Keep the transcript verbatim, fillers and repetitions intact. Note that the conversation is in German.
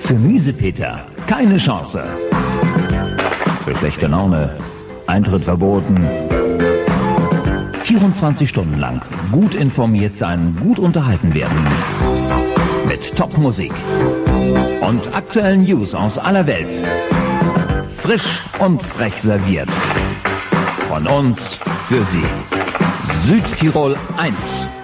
Für Miesepeter keine Chance. Für schlechte Laune Eintritt verboten. vierundzwanzig Stunden lang gut informiert sein, gut unterhalten werden. Mit Top-Musik und aktuellen News aus aller Welt. Frisch und frech serviert. Von uns für Sie. Südtirol eins.